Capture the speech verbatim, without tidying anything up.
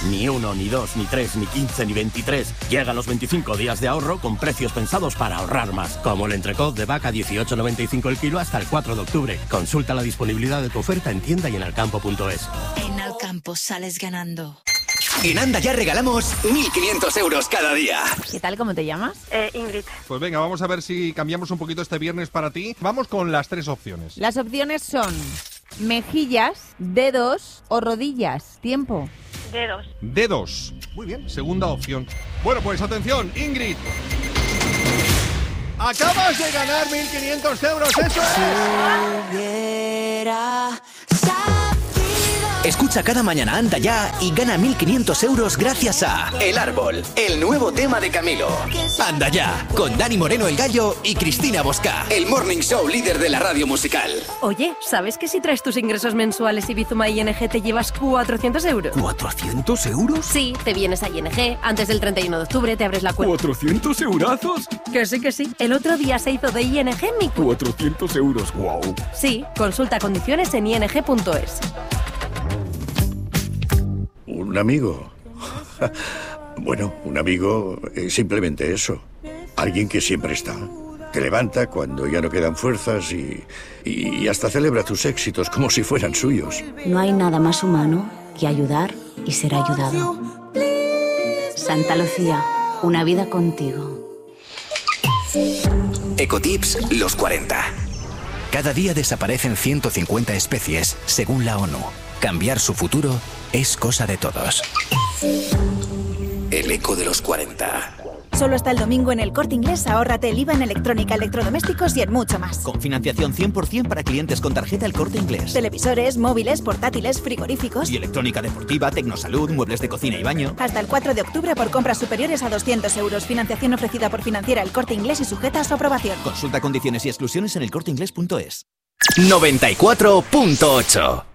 Ni uno, ni dos, ni tres, ni quince, ni veintitrés. Llegan los veinticinco días de ahorro con precios pensados para ahorrar más. Como el entrecot de vaca dieciocho noventa y cinco el kilo hasta el cuatro de octubre. Consulta la disponibilidad de tu oferta en tienda y en alcampo punto es. En Alcampo sales ganando. En Anda ya regalamos mil quinientos euros cada día. ¿Qué tal? ¿Cómo te llamas? Eh, Ingrid. Pues venga, vamos a ver si cambiamos un poquito este viernes para ti. Vamos con las tres opciones. Las opciones son mejillas, dedos o rodillas. Tiempo. Dedos. Dedos. Muy bien, segunda opción. Bueno, pues atención, Ingrid. Acabas de ganar mil quinientos euros, eso es. Escucha cada mañana Anda ya y gana mil quinientos euros gracias a El Árbol, el nuevo tema de Camilo. Anda ya, con Dani Moreno el Gallo y Cristina Bosca, el morning show líder de la radio musical. Oye, ¿sabes que si traes tus ingresos mensuales y Bizuma I N G te llevas cuatrocientos euros? ¿cuatrocientos euros? Sí, te vienes a I N G, antes del treinta y uno de octubre te abres la cuenta. ¿cuatrocientos eurazos? Que sí, que sí. El otro día se hizo de I N G mi... cuatrocientos euros, wow. Sí, consulta condiciones en i n g punto es. Un amigo. Bueno, un amigo es simplemente eso. Alguien que siempre está. Te levanta cuando ya no quedan fuerzas y, y hasta celebra tus éxitos como si fueran suyos. No hay nada más humano que ayudar y ser ayudado. Santa Lucía, una vida contigo. Ecotips los cuarenta. Cada día desaparecen ciento cincuenta especies, según la ONU. Cambiar su futuro es cosa de todos. El eco de los cuarenta. Solo hasta el domingo en El Corte Inglés, ahórrate el I V A en electrónica, electrodomésticos y en mucho más. Con financiación cien por ciento para clientes con tarjeta El Corte Inglés. Televisores, móviles, portátiles, frigoríficos. Y electrónica deportiva, tecnosalud, muebles de cocina y baño. Hasta el cuatro de octubre por compras superiores a doscientos euros. Financiación ofrecida por Financiera El Corte Inglés y sujeta a su aprobación. Consulta condiciones y exclusiones en el corte inglés punto es. noventa y cuatro punto ocho